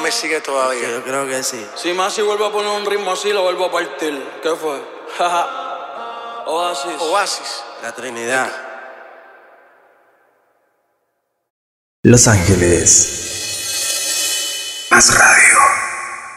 me sigue todavía. Yo creo que sí. Si Masi vuelve a poner un ritmo así, lo vuelvo a partir. ¿Qué fue? Oasis. Oasis. La Trinidad. Los Ángeles. Más raro.